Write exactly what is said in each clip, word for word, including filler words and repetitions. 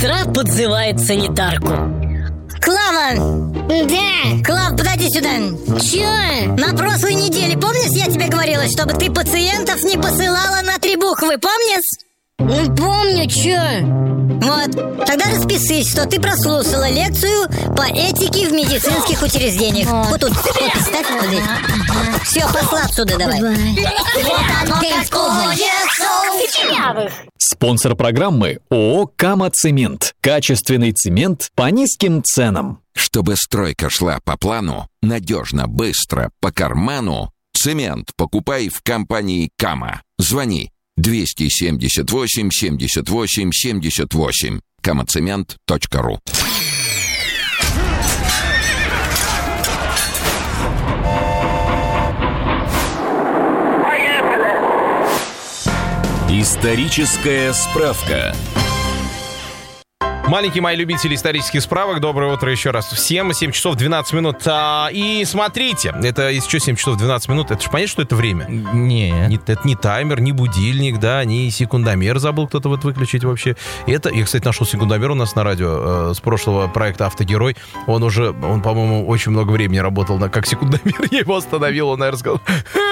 утра подзывает санитарку. Клава! Да. Клав, подойди сюда. Чё? На прошлой неделе, помнишь, я тебе говорила, чтобы ты пациентов не посылала на три буквы, помнишь? Ну, помню, чё? Вот, тогда распишись, что ты прослушала лекцию по этике в медицинских учреждениях. Вот тут, подпись ставь, вот здесь. Все, пошла отсюда давай. Спонсор программы ООО «Кама Цемент». Качественный цемент по низким ценам. Чтобы стройка шла по плану, надежно, быстро, по карману, цемент покупай в компании «Кама». Звони двести семьдесят восемь семьдесят восемь семьдесят восемь. камацемент точка ру. Историческая справка. Маленькие мои любители исторических справок, доброе утро еще раз всем. семь часов двенадцать минут. А, и смотрите, это еще семь часов двенадцать минут. Это же понятно, что это время? Не. не. Это не таймер, не будильник, да, не секундомер забыл кто-то вот выключить вообще. Это, я, кстати, нашел секундомер у нас на радио э, с прошлого проекта «Автогерой». Он уже, он, по-моему, очень много времени работал на, как секундомер. Я его остановил, он, наверное, сказал: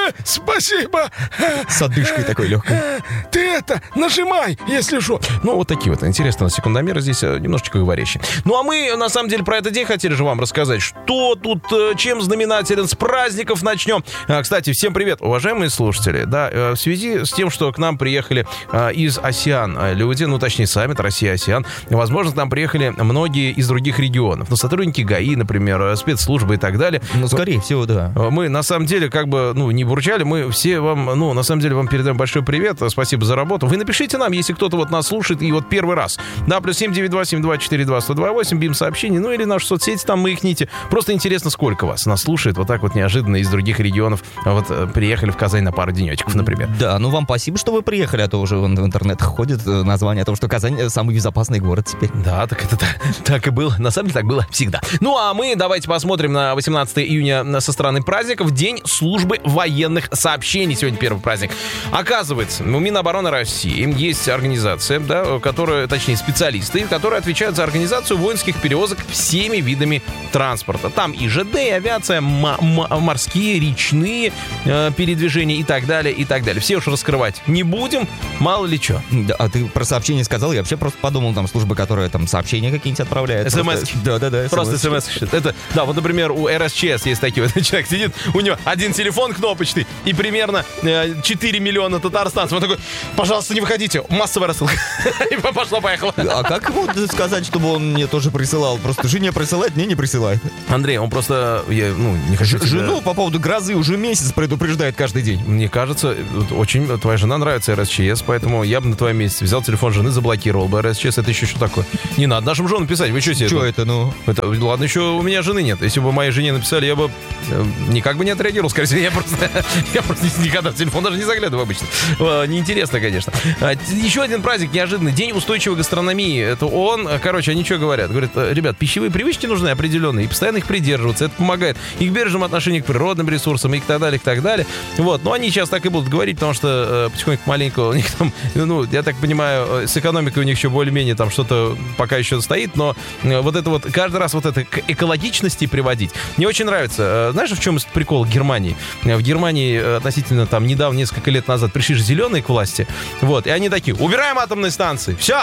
спасибо. С отдышкой такой легкой. Ты это, нажимай, если что. Ну, вот такие вот. Интересно, секундомеры здесь немножечко говорящие. Ну, а мы, на самом деле, про этот день хотели же вам рассказать, что тут, чем знаменателен, с праздников начнем. Кстати, всем привет, уважаемые слушатели. Да, в связи с тем, что к нам приехали из АСЕАН люди, ну, точнее, саммит Россия-АСЕАН, возможно, к нам приехали многие из других регионов. Ну, сотрудники ГАИ, например, спецслужбы и так далее. Ну, скорее всего, да. Мы, на самом деле, как бы, ну, не бурчали, мы все вам, ну, на самом деле, вам передаем большой привет, спасибо за работу. Вы напишите нам, если кто-то вот нас слушает и вот первый раз. Да, плюс семь девять два семь два четыре два сто два восемь, бим сообщение, ну или наши соцсети, там мы их ните. Просто интересно, сколько вас нас слушает вот так вот неожиданно из других регионов. Вот приехали в Казань на пару денечков, например. Да, ну вам спасибо, что вы приехали, а то уже в интернетах ходит название о том, что Казань самый безопасный город теперь. Да, так это так, так и было. На самом деле так было всегда. Ну а мы давайте посмотрим на восемнадцатое июня со стороны праздников. День службы военных сообщений. Сегодня первый праздник. Оказывается, у Минобороны России есть организация, да, которая, точнее, специалисты, которые отвечают за организацию воинских перевозок всеми видами транспорта. Там и ЖД, и авиация, м- м- морские, речные э, передвижения и так далее, и так далее. Все уж раскрывать не будем, мало ли что. Да, а ты про сообщения сказал, я вообще просто подумал, там, служба, которая там сообщения какие-нибудь отправляет. СМС. Да-да-да. Просто СМС. Это, да, вот, например, у эр эс че эс есть такие вот, человек сидит, у него один телефон кнопочный и примерно э, четыре миллиона татарстанцев. Он такой: пожалуйста, не выходите, массовая рассылка. И пошло-поехало. А как ему сказать, чтобы он мне тоже присылал? Просто жене присылает, мне не присылает. Андрей, он просто, я, ну, не хочу тебя... Жену по поводу грозы уже месяц предупреждает каждый день. Мне кажется, очень твоя жена нравится эр эс че эс, поэтому я бы на твоем месте взял телефон жены, заблокировал бы эр эс че эс. Это еще что такое? Не надо нашим женам писать, вы что себе? Что это, ну? Это, ладно, еще у меня жены нет. Если бы моей жене написали, я бы э, никак бы не отреагировал. Скорее всего, я просто, я просто никогда в телефон даже не заглядываю обычно. Э, неинтересно, конечно. А, еще один праздник неожиданный. День устойчивой гастрономии. Это он, короче, они что говорят? Говорят: ребят, пищевые привычки нужны определенные, и постоянно их придерживаться. Это помогает и к бережному отношению к природным ресурсам, и к так далее, и к так далее. Вот. Но они сейчас так и будут говорить, потому что э, потихоньку маленько у них там, ну, я так понимаю, с экономикой у них еще более-менее там что-то пока еще стоит, но э, вот это вот, каждый раз вот это к экологичности приводить. Мне очень нравится. Э, знаешь, в чем прикол Германии? В Германии э, относительно там недавно, несколько лет назад пришли же зеленые к власти. Вот. И они такие: убираем атомные станции. Все!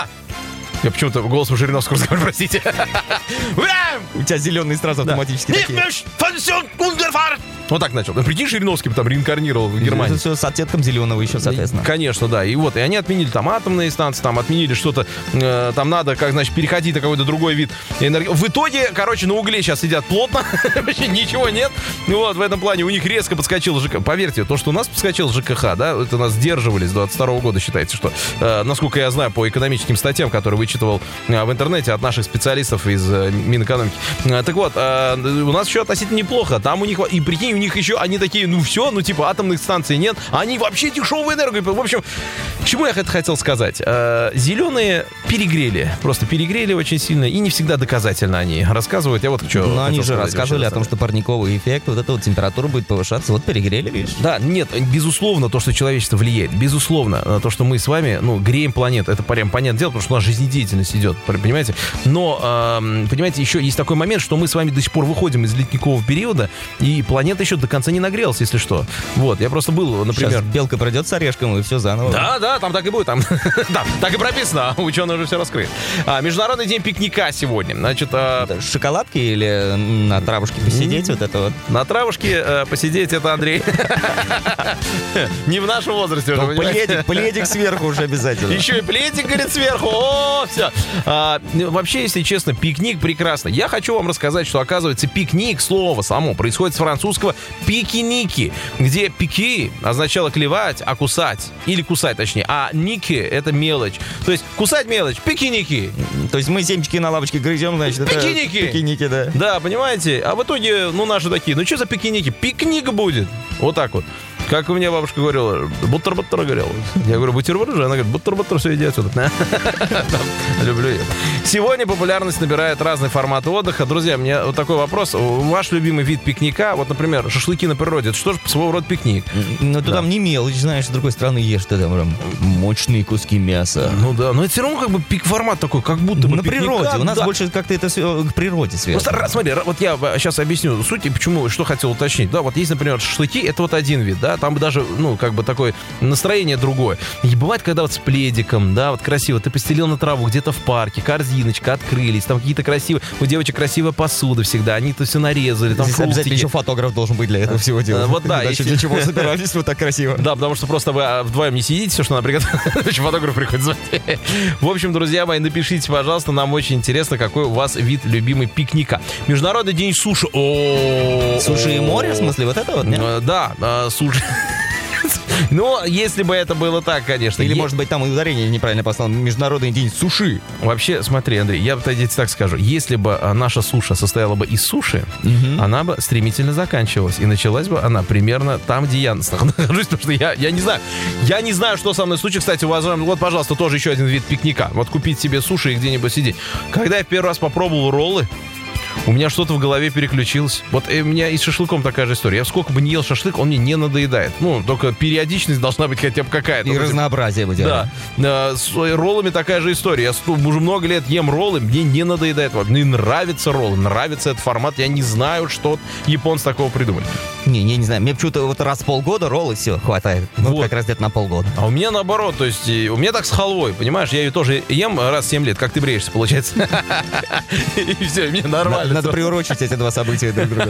Я почему-то голосом Жириновского разговариваю, простите. Убираем! У тебя зеленые сразу автоматически такие. Вот так начал. Прикинь, Жириновский там реинкарнировал в Германии. Это все с оттенком зеленого еще, соответственно. Конечно, да. И вот, и они отменили там атомные станции, там отменили что-то, э, там надо, как, значит, переходить на какой-то другой вид энергии. В итоге, короче, на угле сейчас сидят плотно, вообще ничего нет. Вот, в этом плане у них резко подскочил ЖКХ. Поверьте, то, что у нас подскочил ЖКХ, да, это нас сдерживали с двадцать второго года, считается, что, э, насколько я знаю, по экономическим статьям, которые вычитывал э, в интернете от наших специалистов из э, Минэкономики. Э, так вот, э, у нас еще относительно неплохо. Там у них, и прикинь, у них еще, они такие, ну все, ну типа атомных станций нет, они вообще дешевую энергию. В общем, к чему я это хотел сказать? Зеленые перегрели, просто перегрели очень сильно, и не всегда доказательно они рассказывают. Я вот что. Но они же рассказывали о том, что парниковый эффект, вот эта вот температура будет повышаться, вот перегрели, видишь? Да, нет, безусловно, то, что человечество влияет, безусловно, то, что мы с вами, ну, греем планету, это прям понятное дело, потому что у нас жизнедеятельность идет, понимаете? Но, э, понимаете, еще есть такой момент, что мы с вами до сих пор выходим из ледникового периода, и планета еще до конца не нагрелась, если что. Вот, я просто был, например... Сейчас белка пройдет с орешком, и все заново. Да, да, там так и будет, там, да, так и прописано, ученые уже все раскрыли. А, Международный день пикника сегодня, значит... А... Шоколадки или на травушке посидеть, вот это вот? На травушке э, посидеть, это Андрей. Не в нашем возрасте уже, пледик, пледик сверху уже обязательно. Еще и пледик, говорит, сверху. О, все. А, вообще, если честно, пикник прекрасно. Я хочу вам рассказать, что, оказывается, пикник, слово само, происходит с французского пикиники, где пики означало клевать, а кусать. Или кусать, точнее. А ники — это мелочь. То есть кусать мелочь, пикиники. То есть мы семечки на лавочке грызем, значит, это... Пикиники. Пикиники, да. Да, понимаете? А в итоге, ну, наши такие, ну, что за пикиники? Пикник будет. Вот так вот. Как у меня бабушка говорила, буттер-буттер говорила. Я говорю, бутерброд же? Она говорит, буттер-буттер, все, иди отсюда. Люблю ее. Сегодня популярность набирает разные форматы отдыха. Друзья, мне вот такой вопрос. Ваш любимый вид пикника, вот, например, шашлыки на природе, это что же своего рода пикник? Ну, ты там не мелочь, знаешь, с другой стороны ешь ты там прям мощные куски мяса. Ну да, но это все равно как бы пик-формат такой, как будто бы на природе. У нас больше как-то это к природе связано. Смотри, вот я сейчас объясню суть и почему, что хотел уточнить. Да, вот есть, например, шашлыки, это вот один вид, да, там даже, ну, как бы такое настроение другое. И бывает, когда вот с пледиком, да, вот красиво, ты постелил на траву где-то в парке, корзиночка, открылись, там какие-то красивые, у девочек красивая посуда всегда, они это все нарезали, там здесь обязательно еще фотограф должен быть для этого всего дела. Вот да. Иначе для чего собирались вот так красиво? Да, потому что просто вы вдвоем не сидите, все, что надо приготовить, фотограф приходит звать. В общем, друзья мои, напишите, пожалуйста, нам очень интересно, какой у вас вид любимый пикника. Международный день суши. Суши и море, в смысле, вот это вот? Да, суши. Ну, если бы это было так, конечно. Или, е... может быть, там ударение неправильно поставил. Международный день суши. Вообще, смотри, Андрей, я тебе так скажу. Если бы наша суша состояла бы из суши, угу. она бы стремительно заканчивалась. И началась бы она примерно там, где я нахожусь. Потому что я, я не знаю. Я не знаю, что со мной случится. Кстати, уважаемый, вот, пожалуйста, тоже еще один вид пикника. Вот купить себе суши и где-нибудь сидеть. Когда я первый раз попробовал роллы, у меня что-то в голове переключилось. Вот у меня и с шашлыком такая же история. Я сколько бы не ел шашлык, он мне не надоедает. Ну, только периодичность должна быть хотя бы какая-то. И ну, разнообразие будет. Да. С роллами такая же история. Я уже много лет ем роллы, мне не надоедает. Мне нравятся роллы, нравится этот формат. Я не знаю, что японцы такого придумали. Не, не, не знаю. Мне почему-то вот раз в полгода роллы, все, хватает. Ну, вот. Как раз где-то на полгода. А у меня наоборот. То есть у меня так с халвой, понимаешь? Я ее тоже ем раз в семь лет. Как ты бреешься, получается. И все, мне нормально. Надо приурочить эти два события друг к другу.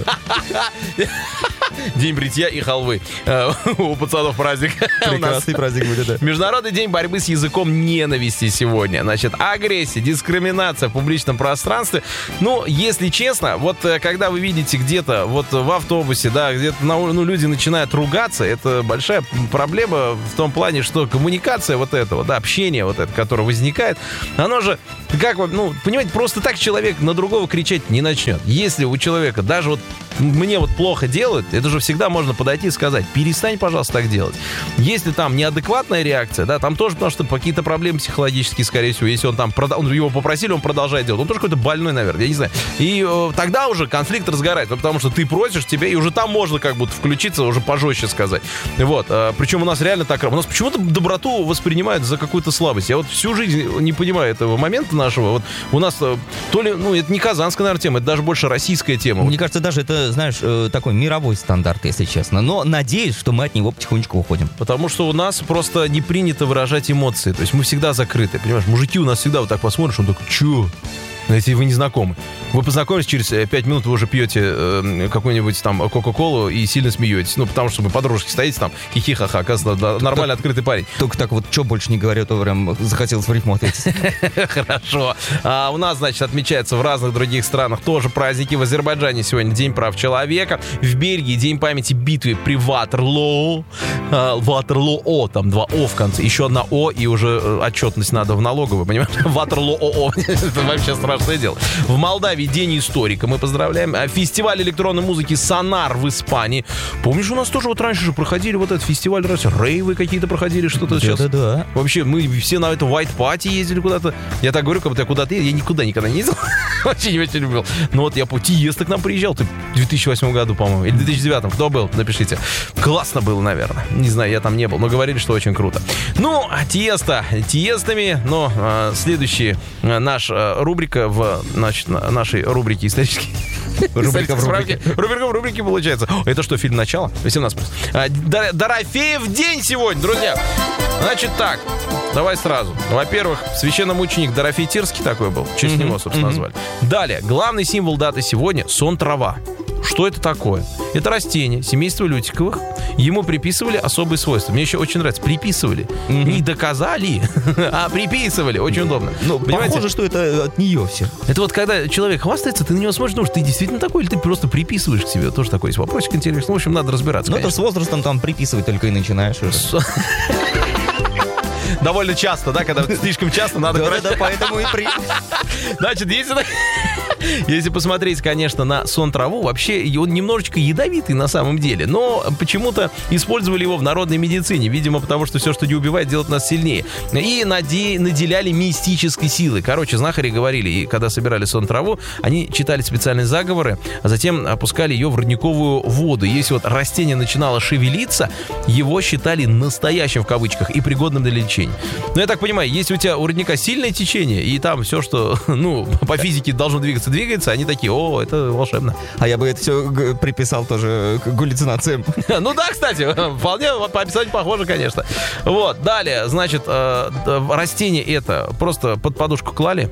День бритья и халвы. У пацанов праздник. Прекрасный праздник будет, да. Международный день борьбы с языком ненависти сегодня. Значит, агрессия, дискриминация в публичном пространстве. Ну, если честно, вот когда вы видите где-то вот в автобусе, да, где-то ну, люди начинают ругаться, это большая проблема в том плане, что коммуникация вот этого, да, общение вот это, которое возникает, оно же, как вот, ну, понимаете, просто так человек на другого кричать не начнет. Если у человека даже вот мне вот плохо делают, это же всегда можно подойти и сказать: перестань, пожалуйста, так делать. Если там неадекватная реакция, да, там тоже, потому что какие-то проблемы психологические, скорее всего, если он там, он, его попросили, он продолжает делать, он тоже какой-то больной, наверное, я не знаю. И э, тогда уже конфликт разгорается, потому что ты просишь тебя, и уже там можно как будто включиться, уже пожестче сказать. Вот, э, причем у нас реально так, у нас почему-то доброту воспринимают за какую-то слабость. Я вот всю жизнь не понимаю этого момента нашего. Вот у нас то ли, ну, это не казанская, наверное, тема, это даже больше российская тема. Мне кажется, даже это, знаешь, такой мировой стандарт, если честно. Но надеюсь, что мы от него потихонечку уходим. Потому что у нас просто не принято выражать эмоции. То есть мы всегда закрыты, понимаешь? Мужики у нас всегда вот так посмотришь, он такой: чё? Если вы не знакомы. Вы познакомились, через пять минут вы уже пьете э, какую-нибудь там Кока-Колу и сильно смеетесь. Ну, потому что вы подружки стоите там, хихи-ха-ха, оказывается, да, нормально так, открытый парень. Только так вот, что больше не говорю, то прям захотелось в рифму ответить. Хорошо. А у нас, значит, отмечается в разных других странах тоже праздники. В Азербайджане сегодня День прав человека. В Бельгии День памяти битвы при Ватерлоо. Ватерлоо, там два О в конце. Еще одна О, и уже отчетность надо в налоговую, понимаешь? Ватерлоо. Это вообще страшно. страшное дело. В Молдавии день историка, мы поздравляем. Фестиваль электронной музыки «Сонар» в Испании. Помнишь, у нас тоже вот раньше же проходили вот этот фестиваль, рейвы какие-то проходили, что-то сейчас. Да-да-да. Вообще, мы все на это White Party ездили куда-то. Я так говорю, как будто я куда-то ездил. Я никуда никогда не ездил. Очень очень любил. Но вот я по Тиеста к нам приезжал. Ты в две тысячи восьмом году, по-моему. Или в две тысячи девятом. Кто был? Напишите. Классно было, наверное. Не знаю, я там не был. Но говорили, что очень круто. Ну, Тиеста. Тиестами. Но а, следующая а, наша рубрика в значит, нашей рубрике исторические. Рубрика в рубрике. Рубрика в рубрике получается. Это что, фильм «Начало»? восемнадцать плюс. А, Дорофеев день сегодня, друзья. Значит так, давай сразу. Во-первых, священномученик Дорофей Тирский такой был. В честь mm-hmm. него, собственно, mm-hmm. назвали. Далее, главный символ даты сегодня — сон-трава. Что это такое? Это растение семейства лютиковых. Ему приписывали особые свойства. Мне еще очень нравится. Приписывали. Mm-hmm. Не доказали, а приписывали. Очень удобно. Ну, похоже, что это от нее все. Это вот когда человек хвастается, ты на него смотришь, думаешь, ты действительно такой, или ты просто приписываешь к себе? Тоже такой есть вопросик интересный. В общем, надо разбираться. Ну, это с возрастом там приписывать только и начинаешь. Довольно часто, да, когда слишком часто надо говорить. Да, поэтому и при... Значит, если, если посмотреть, конечно, на сон-траву, вообще он немножечко ядовитый на самом деле, но почему-то использовали его в народной медицине, видимо, потому что все, что не убивает, делает нас сильнее. И наде... наделяли мистической силой. Короче, знахари говорили, и когда собирали сон-траву, они читали специальные заговоры, а затем опускали ее в родниковую воду. Если вот растение начинало шевелиться, его считали настоящим, в кавычках, и пригодным для лечения. Но я так понимаю, если у тебя у родника сильное течение, и там все, что, ну, по физике должно двигаться, двигается, они такие: о, это волшебно. А я бы это все приписал тоже к галлюцинациям. Ну да, кстати, вполне по описанию похоже, конечно. Вот, далее, значит, растение это просто под подушку клали,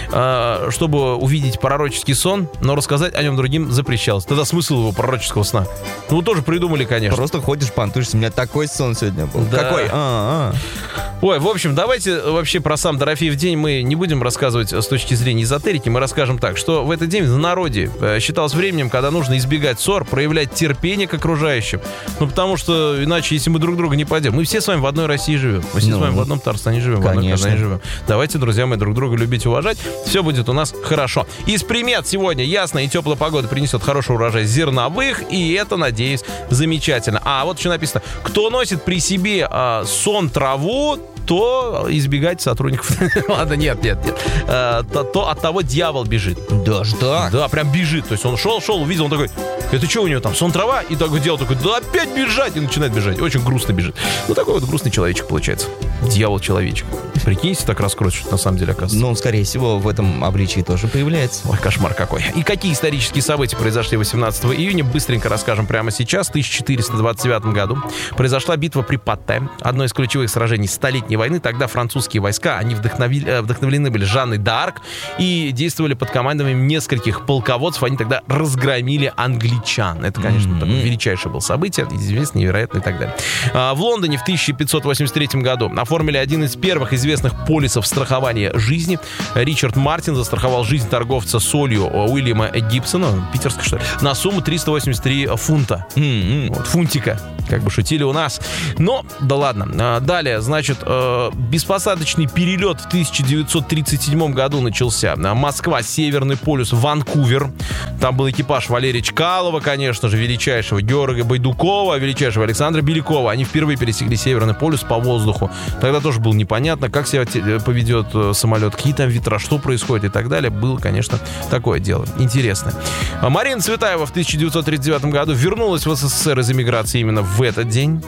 чтобы увидеть пророческий сон, но рассказать о нем другим запрещалось. Тогда смысл его пророческого сна? Ну, тоже придумали, конечно. Просто ходишь, понтуешься. У меня такой сон сегодня был. Да. Какой? А-а-а. Ой, в общем, давайте вообще про сам Дорофеев день мы не будем рассказывать с точки зрения эзотерики. Мы расскажем так, что в этот день в народе считалось временем, когда нужно избегать ссор, проявлять терпение к окружающим. Ну, потому что иначе, если мы друг друга не пойдем, мы все с вами в одной России живем. Мы все ну, с вами в одном Татарстане живем, конечно. В одной Казани живем. Давайте, друзья мои, друг друга любить и уважать. Все будет у нас хорошо. Из примет сегодня ясная и теплая погода принесет хороший урожай зерновых, и это, надеюсь, замечательно. А вот еще написано: кто носит при себе а, сон-траву, то избегать сотрудников. Ладно, нет, нет, нет. А, то, то от того дьявол бежит. Даже так? Да, прям бежит. То есть он шел, шел, увидел, он такой: это что у него там, сон-трава? И такой дьявол такой: да опять бежать! И начинает бежать. Очень грустно бежит. Ну, такой вот грустный человечек получается. Дьявол-человечек. Прикиньте, так раскроется, что на самом деле оказывается. Ну, он, скорее всего, в этом обличии тоже появляется. Ой, кошмар какой. И какие исторические события произошли восемнадцатого июня, быстренько расскажем прямо сейчас. В тысяча четыреста двадцать девятом году произошла битва при Патте, одно из ключевых сражений Столетней войны. Тогда французские войска, они вдохновили, вдохновлены были Жанной д'Арк и действовали под командованием нескольких полководцев. Они тогда разгромили англичан. Это, конечно, mm-hmm. такое величайшее было событие, известное, невероятное и так далее. А, в Лондоне в тысяча пятьсот восемьдесят третьем году оформили один из первых известных полисов страхования жизни. Ричард Мартин застраховал жизнь торговца солью Уильяма Гибсона, питерский, что ли, на сумму триста восемьдесят три фунта. Mm-hmm. Вот, фунтика, как бы шутили у нас. Но, да ладно. А, далее, значит, э, беспосадочный перелет в тысяча девятьсот тридцать седьмом году начался. Москва, Северный полюс, Ванкувер. Там был экипаж Валерия Чкалова, конечно же, величайшего Георгия Байдукова, величайшего Александра Белякова. Они впервые пересекли Северный полюс по воздуху. Тогда тоже было непонятно, как себя поведет самолет, какие там ветра, что происходит и так далее. Было, конечно, такое дело интересное. Марина Цветаева в тысяча девятьсот тридцать девятом году вернулась в СССР из эмиграции именно в этот день.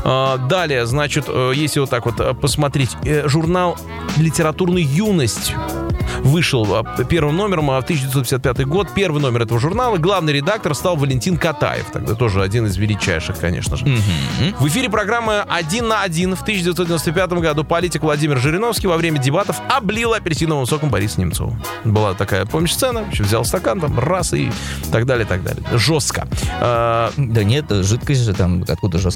Далее, значит, если вот так вот посмотреть, журнал «Литературная юность» вышел первым номером в тысяча девятьсот пятьдесят пятый год. Первый номер этого журнала. Главный редактор стал Валентин Катаев. Тогда тоже один из величайших, конечно же. Mm-hmm. В эфире программы «Один на один» в тысяча девятьсот девяносто пятом году политик Владимир Жириновский во время дебатов облил апельсиновым соком Бориса Немцова. Была такая, помнишь, сцена? Взял стакан там, раз и так далее, так далее. Жестко. А... Да нет, жидкость же там, откуда жестко-то?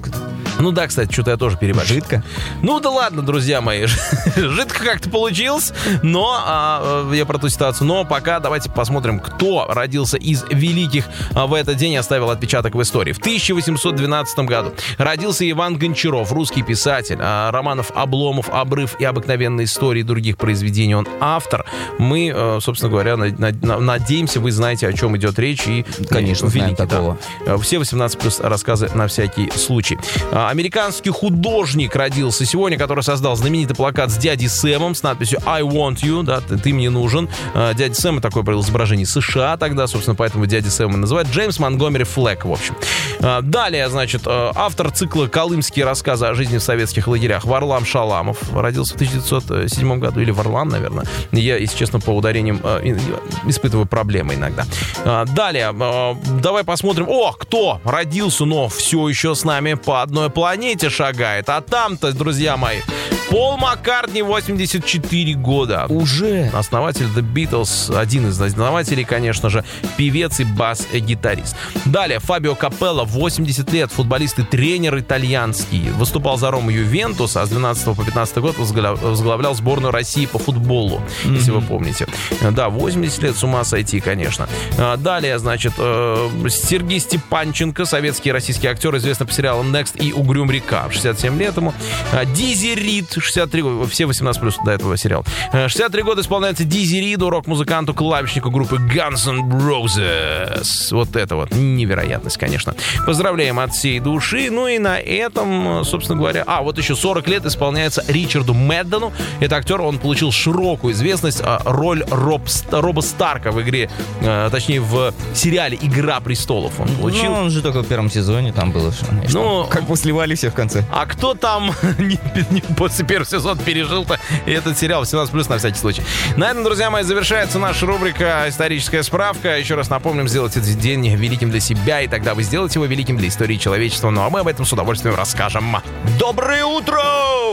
Ну да, кстати, что-то я тоже переборщил. Жидко? Ну да ладно, друзья мои. Жидко как-то получилось, но а, я про ту ситуацию. Но пока давайте посмотрим, кто родился из великих а, в этот день и оставил отпечаток в истории. В тысяча восемьсот двенадцатом году родился Иван Гончаров, русский писатель. А, романов «Обломов», «Обрыв» и «Обыкновенные истории» и других произведений он автор. Мы, а, собственно говоря, на, на, надеемся, вы знаете, о чем идет речь. И, конечно, знаем такого. Да. Все восемнадцать плюс рассказы на всякий случай. Американский художник родился сегодня, который создал знаменитый плакат с дядей Сэмом с надписью «I want you», да, ты, ты мне нужен. Дядя Сэм — такое было изображение США тогда, собственно, поэтому дядя Сэм называют. Джеймс Монгомери Флэк, в общем. Далее, значит, автор цикла «Колымские рассказы о жизни в советских лагерях» Варлам Шаламов родился в тысяча девятьсот седьмом году, или Варлам, наверное. Я, если честно, по ударениям испытываю проблемы иногда. Далее, давай посмотрим. О, кто родился, но все еще с нами по одной планете шагает. А там-то, друзья мои, Пол Маккартни, восемьдесят четыре года. Уже? Основатель The Beatles, один из основателей, конечно же, певец и бас-гитарист. Далее, Фабио Капелло, восемьдесят лет, футболист и тренер итальянский. Выступал за Рому Ювентус, а с двенадцатого по пятнадцатый год возглавлял сборную России по футболу, mm-hmm. если вы помните. Да, восемьдесят лет, с ума сойти, конечно. Далее, значит, Сергей Степанченко, советский и российский актер, известный по сериалам «Next» и «Угрюм река», шестьдесят семь лет ему. Дизи Рид, шестьдесят три года, все восемнадцать плюс до этого сериала. шестьдесят три года исполняется Дизи Риду, рок-музыканту, клавишнику группы Guns N' Roses. Вот это вот невероятность, конечно. Поздравляем от всей души. Ну и на этом, собственно говоря... А, вот еще сорок лет исполняется Ричарду Мэддену. Это актер, он получил широкую известность. Роль Роб, Роба Старка в игре, точнее, в сериале «Игра престолов» он получил. Ну, он же только в первом сезоне там было. Ну, как бы сливали все в конце. А кто там не, не, после первого сезона пережил-то этот сериал восемнадцать плюс на всякий случай. На этом, друзья мои, завершается наша рубрика «Историческая справка». Еще раз напомним, сделать этот день великим для себя, и тогда вы сделаете его великим для истории человечества. Ну а мы об этом с удовольствием расскажем. Доброе утро!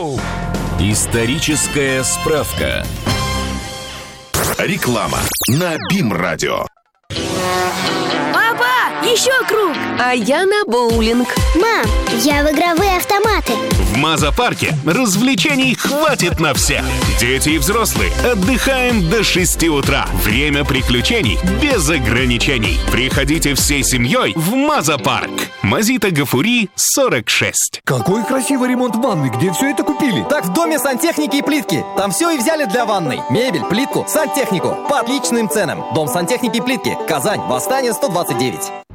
Историческая справка. Реклама на БИМ-радио. Папа, еще круг! А я на боулинг. Мам, я в игровые автоматы. В Маза-парке развлечений хватит на всех. Дети и взрослые отдыхаем до шести утра. Время приключений без ограничений. Приходите всей семьей в Маза-парк. Мазита Гафури, сорок шесть. Какой красивый ремонт ванны. Где все это купили? Так в Доме сантехники и плитки. Там все и взяли для ванной. Мебель, плитку, сантехнику. По отличным ценам. Дом сантехники и плитки. Казань. Восстание сто двадцать девять.